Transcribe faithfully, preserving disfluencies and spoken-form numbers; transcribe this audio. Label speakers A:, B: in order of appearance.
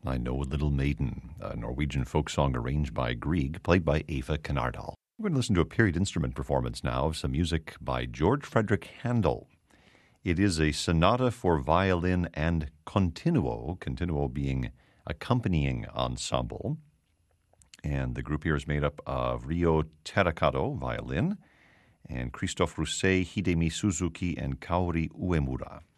A: I Know a Little Maiden, a Norwegian folk song arranged by Grieg, played by Eva Canardal. We're going to listen to a period instrument performance now of some music by George Frederick Handel. It is a sonata for violin and continuo, continuo being accompanying ensemble. And the group here is made up of Ryo Terakato, violin, and Christophe Rousset, Hidemi Suzuki, and Kaori Uemura.